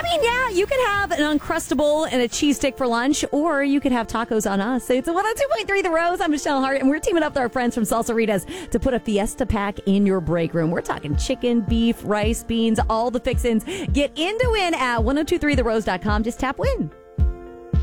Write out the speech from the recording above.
mean, yeah, you could have an Uncrustable and a cheese stick for lunch, or you could have tacos on us. It's a 102.3 The Rose. I'm Michelle Hart, and we're teaming up with our friends from Salsaritas to put a Fiesta Pack in your break room. We're talking chicken, beef, rice, beans, all the fixins. Get in to win at 1023therose.com. Just tap win.